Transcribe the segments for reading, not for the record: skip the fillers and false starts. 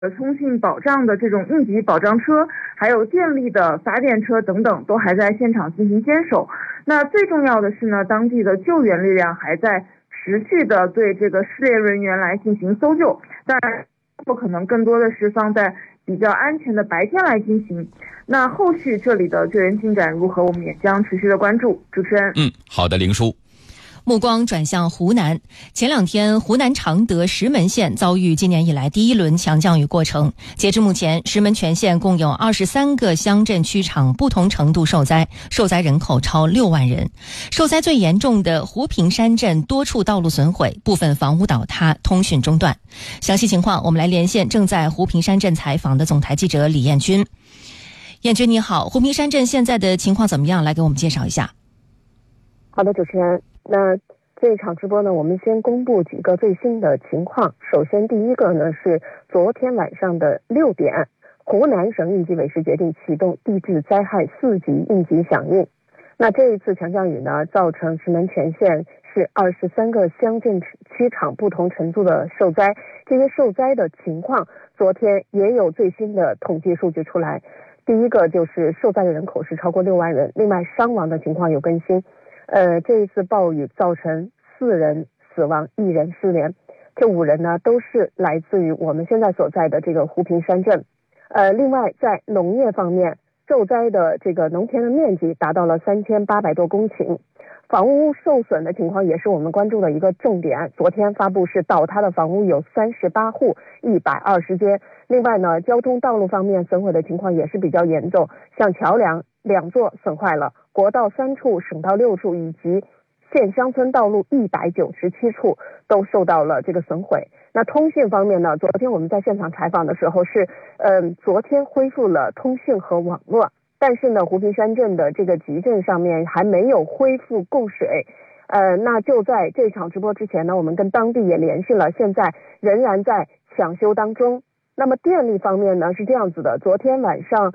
通信保障的这种应急保障车，还有电力的发电车等等，都还在现场进行坚守。那最重要的是呢，当地的救援力量还在持续的对这个失联人员来进行搜救。当然，不可能更多的是放在比较安全的白天来进行。那后续这里的救援进展如何，我们也将持续的关注。主持人， 好的，林叔。 目光转向湖南，前2天湖南常德石门县遭遇今年以来第1轮强降雨过程。截至目前，石门全县共有23个乡镇区场不同程度受灾，受灾人口超6万人。受灾最严重的湖平山镇多处道路损毁，部分房屋倒塌，通讯中断。详细情况我们来连线正在湖平山镇采访的总台记者李彦军。彦军你好，湖平山镇现在的情况怎么样？来给我们介绍一下。 好的，主持人。那这一场直播呢，我们先公布几个最新的情况。首先第一个呢是昨天晚上的6点，湖南省应急委实决定启动地质灾害4级应急响应。那这一次强降雨呢，造成石门全县是23个乡镇区场不同程度的受灾。这些受灾的情况，昨天也有最新的统计数据出来。第一个就是受灾的人口是超过6万人，另外伤亡的情况有更新。这一次暴雨造成4人死亡，1人失联。这5人呢都是来自于我们现在所在的这个湖平山镇。另外在农业方面，受灾的这个农田的面积达到了3800多公顷。房屋受损的情况也是我们关注的一个重点。昨天发布是倒塌的房屋有38户，120间。另外呢，交通道路方面损毁的情况也是比较严重，像桥梁2座损坏了，国道3处、省道6处以及县乡村道路197处都受到了这个损毁。那通讯方面呢，昨天我们在现场采访的时候是，昨天恢复了通讯和网络，但是呢，湖平山镇的这个集镇上面还没有恢复供水。那就在这场直播之前呢，我们跟当地也联系了，现在仍然在抢修当中。那么电力方面呢是这样子的，昨天晚上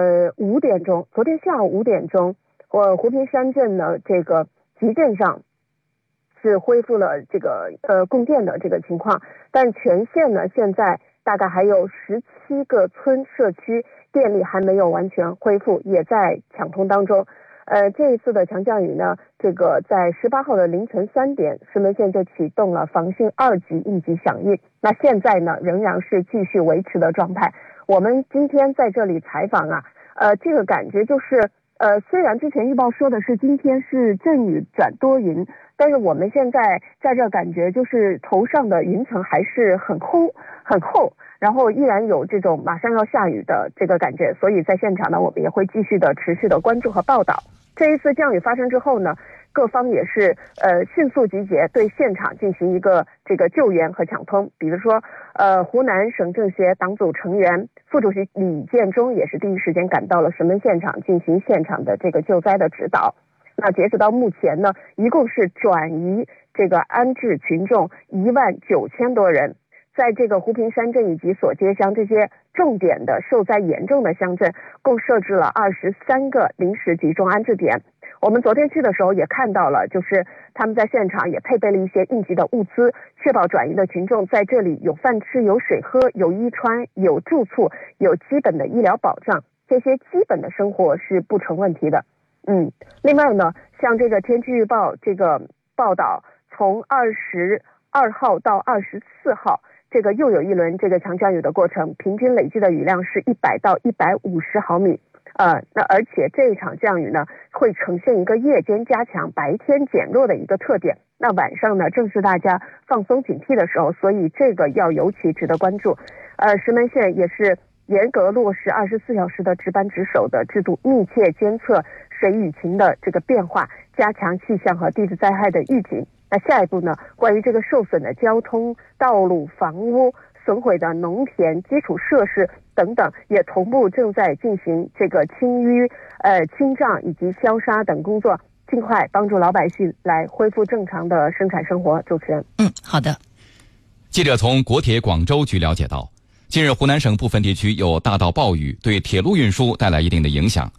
5点钟，昨天下午5点钟，湖平山镇呢这个集镇上是恢复了这个供电的这个情况，但全县呢现在大概还有17个村社区电力还没有完全恢复，也在抢通当中。这一次的强降雨呢，这个在18号的凌晨3点，石门县就启动了防汛2级应急响应。那现在呢，仍然是继续维持的状态。我们今天在这里采访啊，这个感觉就是，虽然之前预报说的是今天是阵雨转多云，但是我们现在在这感觉就是头上的云层还是很厚，然后依然有这种马上要下雨的这个感觉，所以在现场呢，我们也会继续的持续的关注和报道。这一次降雨发生之后呢，各方也是迅速集结，对现场进行一个这个救援和抢通。比如说湖南省政协党组成员、副主席李建忠也是第一时间赶到了石门现场进行现场的这个救灾的指导。那截止到目前呢，一共是转移这个安置群众19000多人。在这个湖平山镇以及所街乡这些重点的受灾严重的乡镇，共设置了23个临时集中安置点。我们昨天去的时候也看到了，就是他们在现场也配备了一些应急的物资，确保转移的群众在这里有饭吃、有水喝、有衣穿、有住处、有基本的医疗保障，这些基本的生活是不成问题的。另外呢，像这个天气预报这个报道，从22号到24号。这个又有一轮这个强降雨的过程，平均累计的雨量是100到150毫米。那而且这一场降雨呢，会呈现一个夜间加强、白天减弱的一个特点。那晚上呢，正是大家放松警惕的时候，所以这个要尤其值得关注。石门县也是严格落实24小时的值班值守的制度，密切监测水雨情的这个变化，加强气象和地质灾害的预警。那下一步呢，关于这个受损的交通、道路、房屋、损毁的农田、基础设施等等，也同步正在进行这个清淤、清障以及消杀等工作，尽快帮助老百姓来恢复正常的生产生活。主持人， 好的。 记者从国铁广州局了解到，近日湖南省部分地区有大到暴雨，对铁路运输带来一定的影响。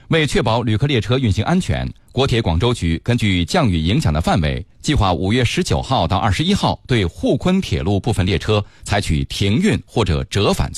为确保旅客列车运行安全，国铁广州局根据降雨影响的范围，计划5月19号到21号对沪昆铁路部分列车采取停运或者折返